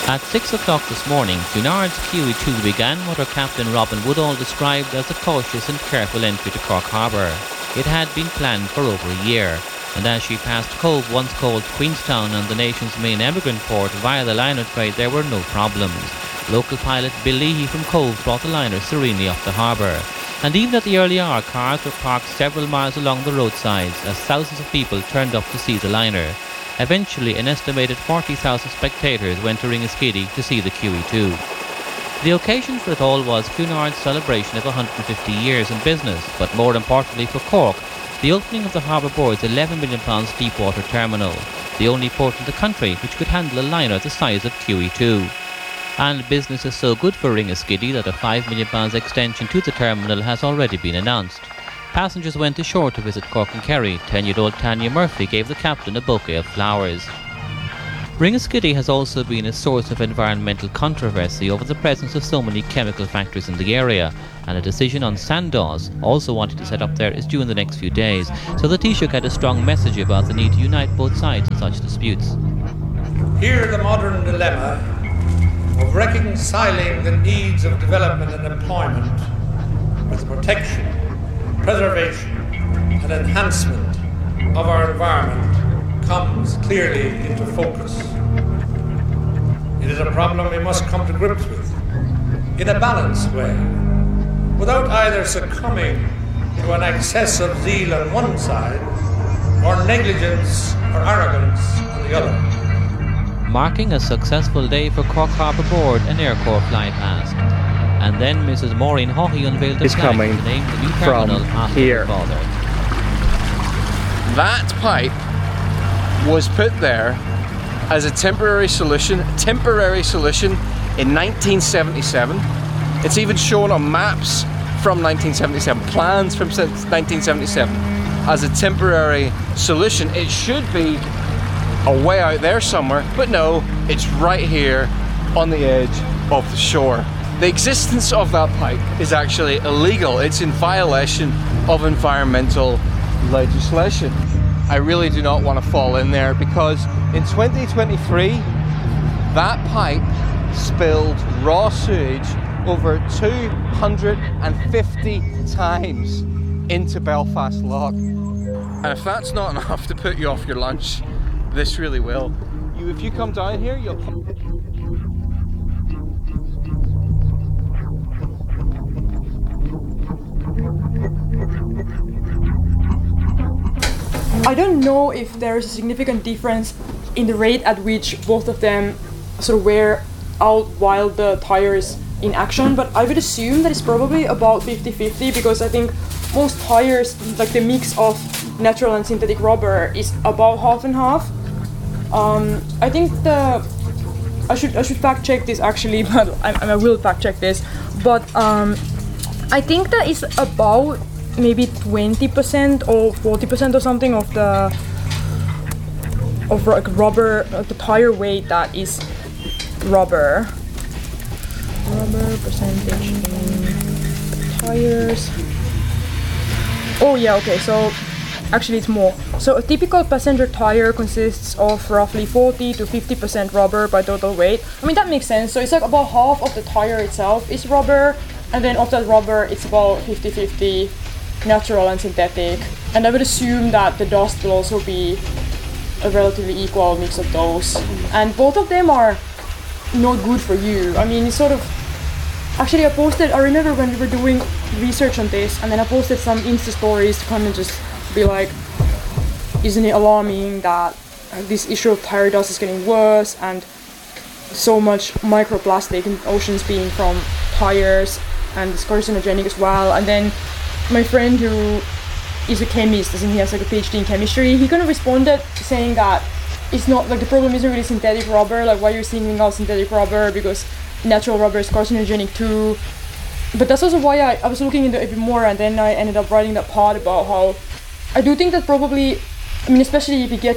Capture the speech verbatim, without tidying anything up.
At six o'clock this morning, Cunard's Q E two began what our Captain Robin Woodall described as a cautious and careful entry to Cork Harbour. It had been planned for over a year, and as she passed Cove, once called Queenstown, and the nation's main emigrant port via the liner trade, there were no problems. Local pilot Bill Leahy from Cove brought the liner serenely up the harbour. And even at the early hour, cars were parked several miles along the roadsides as thousands of people turned up to see the liner. Eventually, an estimated forty thousand spectators went to Ringaskiddy to see the Q E two. The occasion for it all was Cunard's celebration of one hundred fifty years in business, but more importantly for Cork, the opening of the Harbour Board's eleven million pounds deepwater terminal, the only port in the country which could handle a liner the size of Q E two. And business is so good for Ringaskiddy that a five million pounds extension to the terminal has already been announced. Passengers went ashore to visit Cork and Kerry. Ten-year-old Tanya Murphy gave the captain a bouquet of flowers. Ringaskiddy has also been a source of environmental controversy over the presence of so many chemical factories in the area, and a decision on Sandoz, also wanting to set up there, is due in the next few days, so the Taoiseach had a strong message about the need to unite both sides in such disputes. Here the modern dilemma of reconciling the needs of development and employment with the protection, preservation and enhancement of our environment comes clearly into focus. It is a problem we must come to grips with in a balanced way, without either succumbing to an excess of zeal on one side or negligence or arrogance on the other. Marking a successful day for Cork Harbour Board, an Air Corps fly past. And then Missus Maureen Haughey unveiled the plan to name the new terminal after her father. That pipe was put there as a temporary solution, temporary solution in nineteen seventy-seven. It's even shown on maps from nineteen seventy-seven, plans from nineteen seventy-seven as a temporary solution. It should be a way out there somewhere, but no, it's right here on the edge of the shore. The existence of that pipe is actually illegal. It's in violation of environmental legislation. I really do not want to fall in there because in twenty twenty-three, that pipe spilled raw sewage over two hundred fifty times into Belfast Lough. And if that's not enough to put you off your lunch, this really will. You, if you come down here, you'll come. I don't know if there is a significant difference in the rate at which both of them sort of wear out while the tire is in action, but I would assume that it's probably about fifty fifty because I think most tires, like the mix of natural and synthetic rubber, is about half and half. Um, I think the I should I should fact check this actually, but I, I will fact check this. But um, I think that is about maybe twenty percent or forty percent or something of the of like rubber, uh, the tire weight that is rubber. Rubber percentage in tires. Oh yeah, okay, so actually it's more. So a typical passenger tire consists of roughly forty to fifty percent rubber by total weight. I mean, that makes sense. So it's like about half of the tire itself is rubber, and then of that rubber it's about fifty fifty natural and synthetic. And I would assume that the dust will also be a relatively equal mix of those. And both of them are not good for you. I mean, it's sort of... Actually, I posted, I remember when we were doing research on this, and then I posted some Insta stories to kind of just be like, isn't it alarming that this issue of tire dust is getting worse, and so much microplastic in oceans being from tires, and it's carcinogenic as well. And then my friend who is a chemist, and he has like a PhD in chemistry, he kind of responded saying that it's not, like the problem isn't really synthetic rubber, like why you're singling out synthetic rubber, because natural rubber is carcinogenic too. But that's also why I, I was looking into it a bit more, and then I ended up writing that part about how I do think that probably, I mean, especially if you get